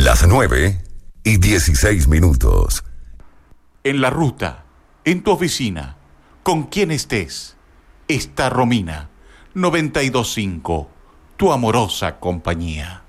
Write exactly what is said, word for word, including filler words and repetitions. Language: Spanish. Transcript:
Las nueve y dieciséis minutos. En la ruta, en tu oficina, con quien estés, está Romina, noventa y dos punto cinco, tu amorosa compañía.